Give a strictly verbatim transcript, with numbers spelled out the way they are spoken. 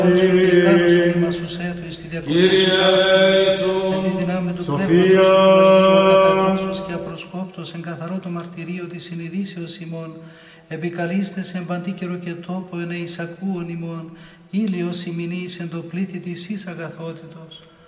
Κύριε εν τη δυνάμει του Πνεύματος του και απροσκόπτως εν καθαρό το μαρτυρίο της συνειδήσεως ημών, επικαλείστε σε παντή καιρο και τόπο εν εισακούων ημών, ήλιος ημινής εν το πλήθη της εις αγαθότητος.